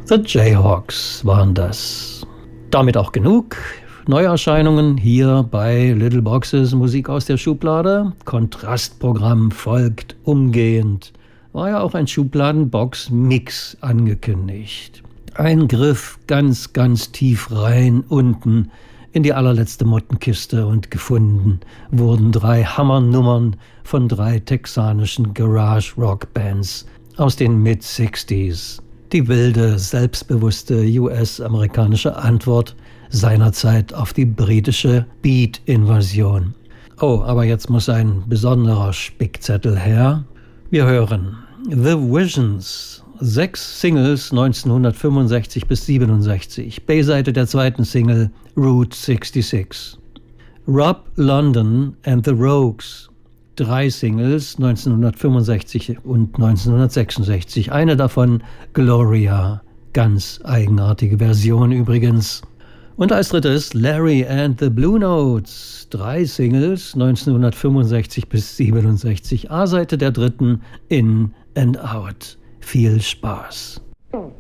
The Jayhawks waren das. Damit auch genug. Neuerscheinungen hier bei Little Boxes Musik aus der Schublade. Kontrastprogramm folgt umgehend. War ja auch ein Schubladenbox-Mix angekündigt. Ein Griff ganz, ganz tief rein unten in die allerletzte Mottenkiste und gefunden wurden 3 Hammernummern von 3 texanischen Garage-Rock-Bands aus den Mid-60s. Die wilde, selbstbewusste US-amerikanische Antwort seinerzeit auf die britische Beat-Invasion. Oh, aber jetzt muss ein besonderer Spickzettel her. Wir hören The Visions, 6 Singles 1965 bis 67, B-Seite der zweiten Single Route 66. Rob London and the Rogues, 3 Singles 1965 und 1966, eine davon Gloria, ganz eigenartige Version übrigens. Und als drittes Larry and the Blue Notes, 3 Singles 1965 bis 67, A-Seite der dritten In and Out. Viel Spaß.